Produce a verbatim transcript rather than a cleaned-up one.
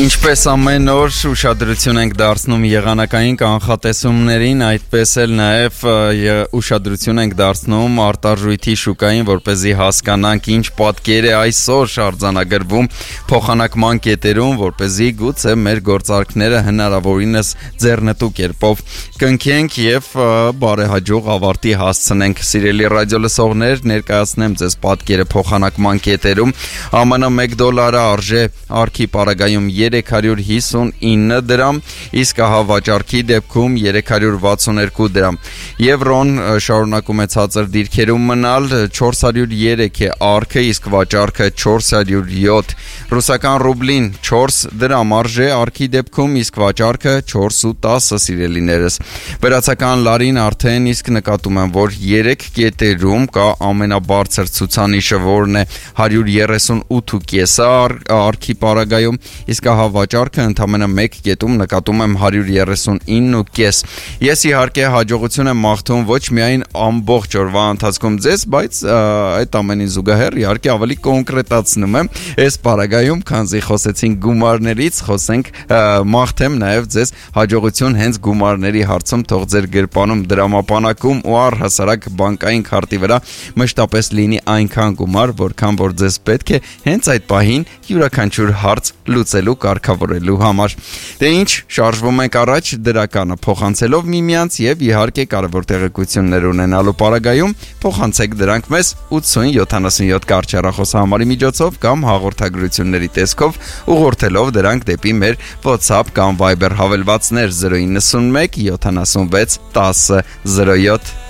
Ինչպես ամեն օր ուշադրություն ենք դարձնում եղանակային կանխատեսումներին, այդպես էլ նաև ուշադրություն ենք դարձնում արտարժույթի շուկային, որպեսզի հասկանանք ինչ պատկեր է այսօր արձանագրվում փոխանակման կետերում, որպեսզի գուցե մեր գործարքները հնարավորինս ձեռնտու կերպով կնքենք եւ բարեհաջող ավարտի հասցնենք։ Սիրելի ռադիոլսողներ, ներկայացնեմ ձեզ պատկերը փոխանակման կետերում։ ԱՄՆ մեկ դոլարը արժե արքի պարագայում երեք հարյուր հիսունինը դրամ, իսկ վաճառքի դեպքում երեք հարյուր վաթսունհինգ դրամ։ Եվրոն շարունակում է ցածր դիրքերում մնալ, չորս հարյուր երեք է արքը, իսկ վաճառքը չորս հարյուր յոթ։ Ռուսական ռուբլին չորս դրամ արժե արքի դեպքում, իսկ վաճառքը չորս ու տասը սիրելիներս։ Վրացական լարին արդեն իսկ նկատում եմ, որ երեք կետերում կա ամենաբարձր ցուցանիշը, որն է հարյուր երեսունութ ու կեսը արքի պարագայում, իսկ վաճառքը ընդամենը մեկ կետում նկատում եմ հարյուր երեսունինը ու կես։ Ես իհարկե հաջողություն եմ մաղթում ոչ միայն ամբողջ օրվա ընթացքում ձեզ, բայց այդ ամենին զուգահեռ իհարկե ավելի կոնկրետացնում եմ այս պարագայում, քանզի խոսեցինք գումարներից, խոսենք մաղթեմ նաև ձեզ հաջողություն հենց գումարների հարցում, թող ձեր գրպանում, դրամապանակում ու առհասարակ բանկային քարտի վրա մշտապես լինի այնքան գումար, որքան որ ձեզ պետք է հենց այդ պահին յուրաքանչյուր հարց լուծելու կարգավորելու համար։ Դե ինչ, շարժվում ենք առաջ դրականը փոխանցելով միմյանց եւ իհարկե կարևոր տեղեկություններ ունենալու պարագայում փոխանցեք դրանք մեզ ութսուն յոթանասունյոթ կարճ հեռախոսահամարի միջոցով կամ հաղորդագրությունների տեսքով ուղղորդելով դրանք դեպի մեր WhatsApp կամ Viber հավելվածներ զրո իննսունմեկ յոթանասունվեց տասը զրո յոթ։